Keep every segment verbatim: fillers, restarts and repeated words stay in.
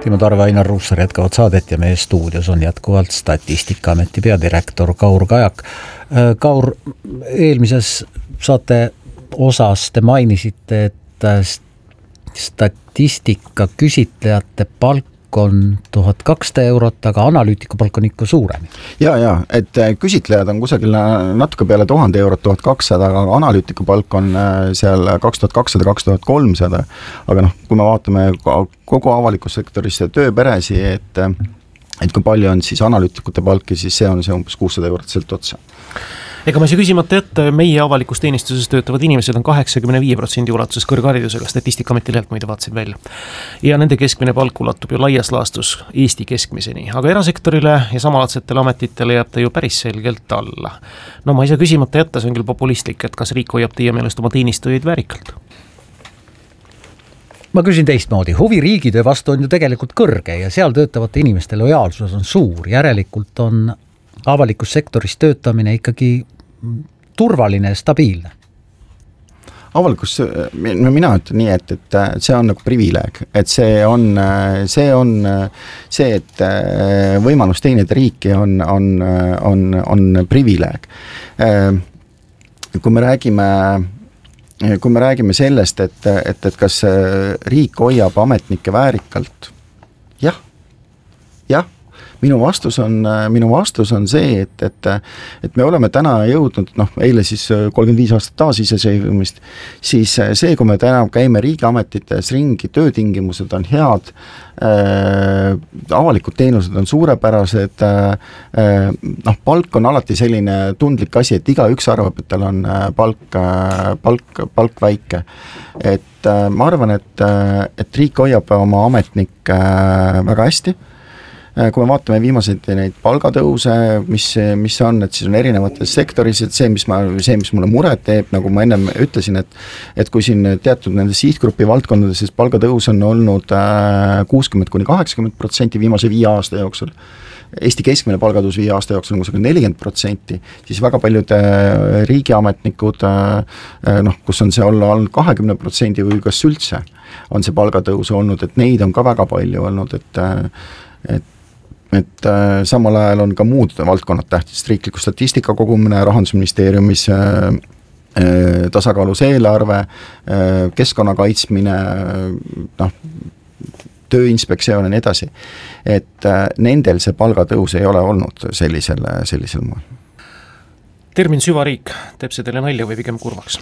Timo Tarve, Ainar Ruussaar jätkavad saadet ja meie stuudios on jätkuvalt Statistikaameti peadirektor Kaur Kajak. Kaur, eelmises saate osas te mainisite, et statistika küsitlejate palk on tuhat kakssada eurot, aga analüütiku palk on ikka suurem. Ja, ja, et küsitlejad on kusagil natuke peale tuhande eurot, tuhat kakssada, aga analüütiku palk on seal kaks tuhat kakssada, kaks tuhat kolmsada. Aga noh, kui me vaatame kogu avalikus sektoris tööperesi, et, et kui palju on siis analüütikute palki, siis see on see umbes kuussada eurot sealt otsa. Ega ma ei saa küsimata jätta, meie avalikus teenistuses töötavad inimesed on kaheksakümmend viis protsenti ulatuses kõrgharidusega, Statistikaameti lehelt muide vaatasin välja. Ja nende keskmine palk ulatub ju laias laastus Eesti keskmiseni, aga erasektorile ja samalaadsetele ametitele jääb ta ju päris selgelt alla. No ma ei saa küsimata jätta, see on küll populistlik, et kas riik hoiab teie meelest oma teenistujaid väärikalt? Ma küsin teistmoodi, huvi riigitöö vastu on ju tegelikult kõrge ja seal töötavate inimeste lojaalsus on suur, järelikult on avalikus sektoris töötamine ikkagi turvaline ja stabiilne. Avalikus, mina ütlen nii, et, et see on nagu privileeg, et see on see, on see et võimalus teenida riiki on, on, on, on privileeg. Kui me räägime kui me räägime sellest, et, et, et kas riik hoiab ametnikke väärikalt, jah, jah, Minu vastus on, minu vastus on see, et, et, et me oleme täna jõudnud, noh, eile siis kolmkümmend viis aastat taas iseseisvumist, siis see, kui me täna käime riigiametites ringi, töötingimused on head, äh, avalikud teenused on suurepärased, äh, noh, palk on alati selline tundlik asi, et iga üks arvab, et tal on palk, palk, palk väike. Et äh, ma arvan, et, et riik hoiab oma ametnik äh, väga hästi. Kui me vaatame viimaseid neid palgatõuse, mis, mis on, et siis on erinevates sektoris, et see, mis, ma, see, mis mulle muret teeb, nagu ma ennem ütlesin, et, et kui siin teatud nende sihtgrupi valdkondades, siis palgatõus on olnud kuuskümmend kuni kaheksakümmend protsenti viimase viie aasta jooksul. Eesti keskmine palgatõus viie aasta jooksul on kusagil nelikümmend protsenti, siis väga paljud riigiametnikud, noh, kus on see olla olnud kahekümne protsendi või kas üldse on see palgatõus olnud, et neid on ka väga palju olnud, et, et et äh, samal ajal on ka muud valdkonnad tähtis, riikliku statistika kogumine Rahandusministeeriumis, äh, äh, tasakaalus eelarve, äh, keskkonna kaitsmine, noh, tööinspektsioon ja nii edasi, et äh, nendel see palgatõus ei ole olnud sellisel, sellisel moel. Termin süvariik, teeb see teile nalja või pigem kurvaks?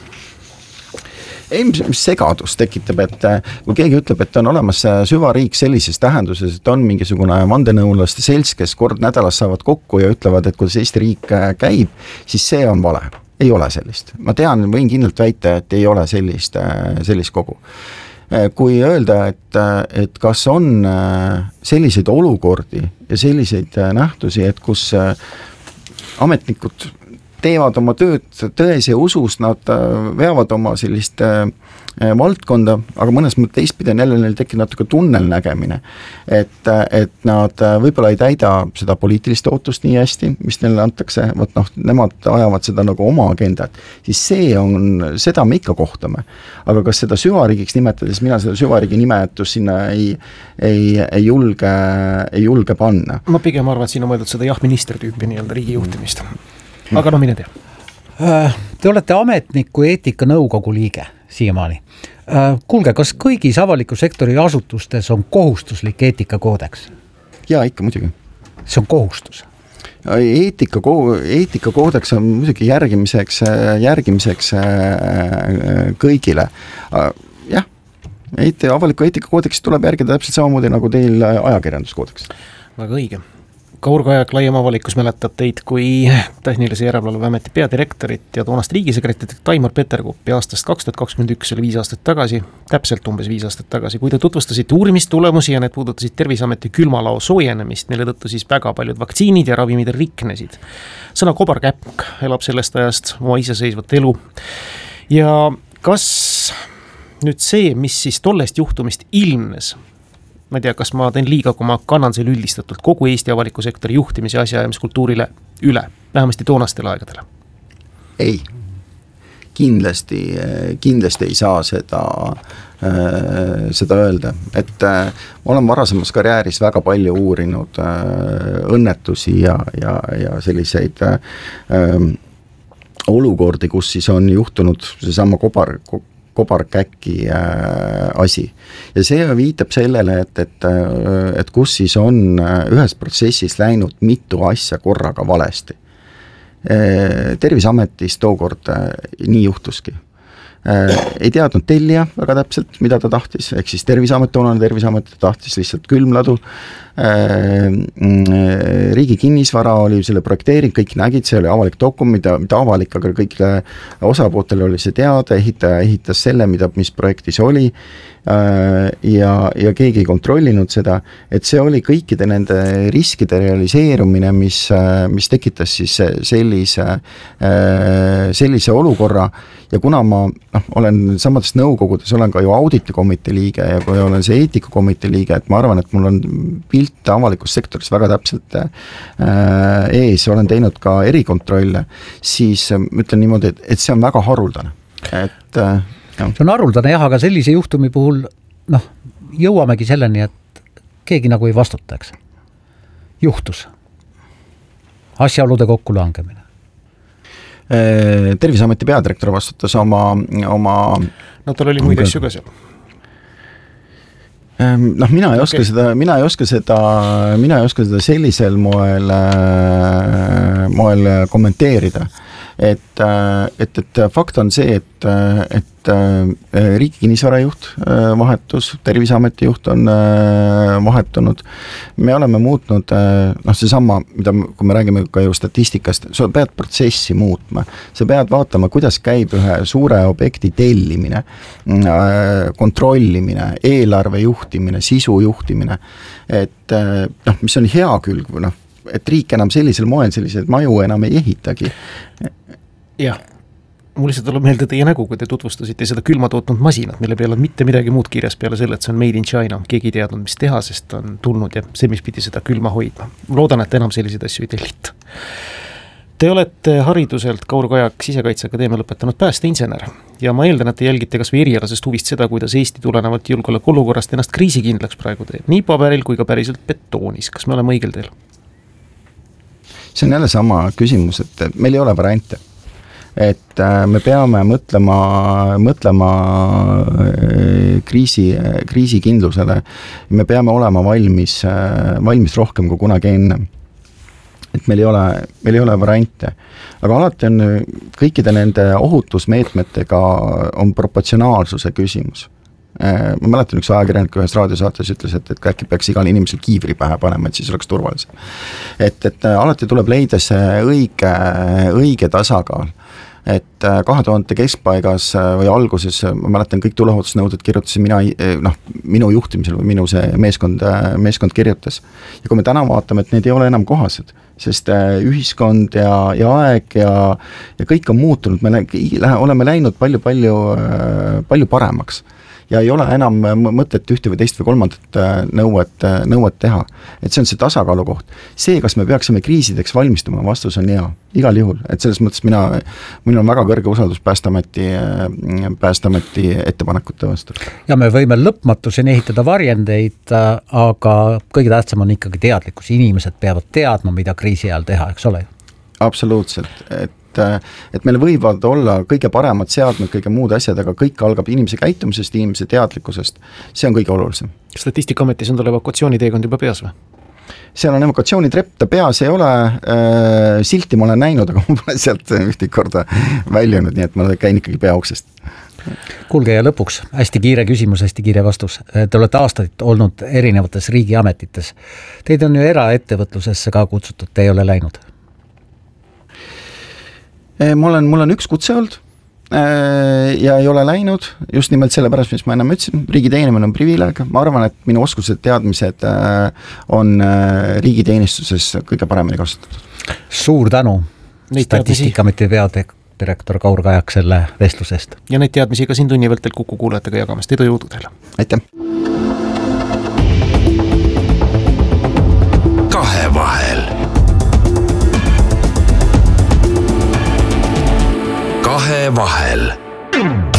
Ei, mis segadus tekitab, et kui keegi ütleb, et on olemas süvariik sellises tähenduses, et on mingisugune vandenõulaste selts, kes kord nädalas saavad kokku ja ütlevad, et kuidas Eesti riik käib, siis see on vale. Ei ole sellist. Ma tean, võin kindlalt väita, et ei ole sellist, sellist kogu. Kui öelda, et, et kas on selliseid olukordi ja selliseid nähtusi, et kus ametnikud teevad oma tööd tões ja usus, nad veavad oma sellist valdkonda, aga mõnes mõttes teistpidi on jälle neil tekib natuke tunnelnägemine, et, et nad võib-olla ei täida seda poliitilist ootust nii hästi, mis neile antakse, võt noh, nemad ajavad seda nagu oma agendat, siis see on, seda me ikka kohtame. Aga kas seda süvariigiks nimetades, mina seda süvariigi nimetust sinna ei, ei, ei, julge, ei julge panna. Ma pigem arvan, et siin on mõeldud seda jah-minister tüüpi nii-öelda riigi juhtimist. Aga no mine tea. Te olete ametniku eetika nõukogu liige siiamaani. Kuulge, kas kõigis avaliku sektori asutustes on kohustuslik eetikakoodeks? Jaa, ikka muidugi. See on kohustus? Eetika, eetikakoodeks on muidugi järgimiseks, järgimiseks kõigile. Jah, eeti, avaliku eetikakoodeks tuleb järgida täpselt samamoodi nagu teil ajakirjanduskoodeks. Väga õige. Kaur Kajak, laiem avalikkus mäletab teid kui Tehnilise Järelevalveameti peadirektorit ja toonast riigisekretärit Taimar Peterkopi aastast kaks tuhat kakskümmend üks, oli viis aastat tagasi, täpselt umbes viis aastat tagasi, kui te tutvustasite uurimistulemusi ja need puudutasid Terviseameti külmalao soojenemist, mille tõttu siis väga paljud vaktsiinid ja ravimid riknesid. Sõna kobarkäpk elab sellest ajast oma iseseisvat elu. Ja kas nüüd see, mis siis tollest juhtumist ilmnes, ma ei tea, kas ma teen liiga, kui ma kannan selle üldistatult kogu Eesti avaliku sektori juhtimise asjaajamiskultuurile üle, vähemasti toonastele aegadele? Ei, kindlasti, kindlasti ei saa seda, seda öelda, et ma olen varasemas karjääris väga palju uurinud õnnetusi ja, ja, ja selliseid olukordi, kus siis on juhtunud seesama kobar, kobarkäki asi. Ja see viitab sellele, et, et, et kus siis on ühes protsessis läinud mitu asja korraga valesti. Terviseametis tookord nii juhtuski. Ei teadnud tellija väga täpselt, mida ta tahtis, ehk siis Terviseamet, toonane Terviseamet tahtis lihtsalt külmladu. Riigi kinnisvara oli selle projekteering, kõik nägid, see oli avalik dokument, mida, mida avalik, aga kõigile osapootele oli see teada, ehitaja ehitas selle, mida, mis projektis oli ja, ja keegi ei kontrollinud seda, et see oli kõikide nende riskide realiseerumine, mis, mis tekitas siis sellise, sellise olukorra ja kuna ma noh, olen samades nõukogudes, olen ka ju auditikomitee liige ja kui olen see eetikakomitee liige, et ma arvan, et mul on pilt avalikus sektoris väga täpselt äh, ees, olen teinud ka erikontrolle, siis ütlen niimoodi, et, et see on väga haruldane. Et, äh, see on haruldane jah, aga sellise juhtumi puhul noh, jõuamegi selleni, et keegi nagu ei vastuta, eks. Juhtus. Asjaolude kokkulangemine. Terviseameti peadirektor vastutas oma, oma no tal oli muid asju ka seal. Noh, mina ei oska okay. seda, mina ei oska seda, mina ei oska seda sellisel moel, moel kommenteerida. Et, et, et fakt on see, et, et riigi kinnisvarajuht vahetus, Terviseameti juht on vahetunud. Me oleme muutnud, noh see sama, mida, kui me räägime ka ju statistikast, sa pead protsessi muutma. Sa pead vaatama, kuidas käib ühe suure objekti tellimine, kontrollimine, eelarve juhtimine, sisu juhtimine. Et noh, mis on hea külg, noh, et riik enam sellisel moel selliseid maju enam ei ehitagi. Jah, mul lihtsalt tuleb meelde teie nägu, kui te tutvustasite seda külma tootnud masinat, mille peale on mitte midagi muud kirjas peale selle, et see on made in China. Keegi ei teadnud, mis teha, sest on tulnud ja see, mis pidi seda külma hoidma. Loodan, et enam selliseid asju ei tellita. Te olete hariduselt Kaur Kajak Sisekaitseakadeemia lõpetanud päästeinsener ja ma eeldan, et te jälgite kas või erialasest huvist seda, kuidas Eesti tulenevalt julgeoleku olukorrast ennast kriisikindlaks praegu teeb, nii paberil kui ka päriselt betoonis. Kas me oleme õigel teel? See on jälle sama küsimus, et meil ei ole variante. Et me peame mõtlema, mõtlema kriisi, kriisikindlusele. Me peame olema valmis, valmis rohkem kui kunagi enne. Et meil ei ole, meil ei ole variante. Aga alati on kõikide nende ohutusmeetmetega on proportsionaalsuse küsimus. Ma mäletan üks ajakirjanik ühes raadiosaates ütles, et, et äkki peaks igal inimesel kiivri pähe panema, et siis oleks turvalisem. Et, et alati tuleb leida see õige, õige tasakaal. Et kahe tuhande keskpaigas või alguses, ma mäletan, kõik tuleohutusnõuded kirjutasin mina, noh, minu juhtimisel või minu see meeskond, meeskond kirjutas. Ja kui me täna vaatame, et need ei ole enam kohased, sest ühiskond ja, ja aeg ja, ja kõik on muutunud, me oleme läinud palju, palju, palju paremaks. Ja ei ole enam mõtet ühte või teist või kolmandat nõuet, nõuet teha. Et see on see tasakaalu koht. See, kas me peaksime kriisideks valmistuma, vastus on hea, igal juhul. Et selles mõttes mina, minul on väga kõrge usaldus päästameti, päästameti ettepanekute vastu. Ja me võime lõpmatuseni ehitada varjendeid, aga kõige tähtsam on ikkagi teadlikkus. Inimesed peavad teadma, mida kriisi ajal teha, eks ole? Absoluutselt, et et meil võivad olla kõige paremad seadmed, kõige muud asjad, aga kõik algab inimese käitumisest, inimese teadlikkusest. See on kõige olulisem. Statistikaametis on tal evakuatsiooniteekond juba peas või? Seal on evakuatsioonitrepp, ta peas ei ole, äh, silti ma olen näinud, aga ma pole sealt ühte korda väljunud, nii et ma käin ikkagi peaoksest. Kuulge ja lõpuks, hästi kiire küsimus, hästi kiire vastus. Te olete aastaid olnud erinevates riigiametites. Teid on ju eraettevõtlusesse ka kutsutud, te ei ole läinud? Mul on, mul on üks kutse olnud ja ei ole läinud, just nimelt selle pärast, mis ma enam ütlesin, riigi teenimine on privileeg, ma arvan, et minu oskused, teadmised on riigiteenistuses kõige paremini kasutatud. Suur tänu, Statistikaameti peadirektor Kaur Kajak selle vestlusest. Ja neid teadmisi ka siin tunni vältel Kuku kuulajatega jagamast, edu jõudu teile! Aitäh! Kahevahel. Kahevahel.